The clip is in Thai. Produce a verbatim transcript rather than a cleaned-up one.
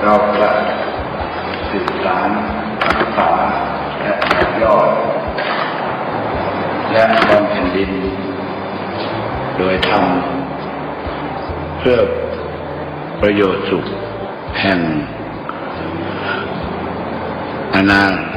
เราจะสืบสานรักษาและต่อยอดและบำเพ็ญดินโดยทำเพื่อประโยชน์สุขแห่งอาณา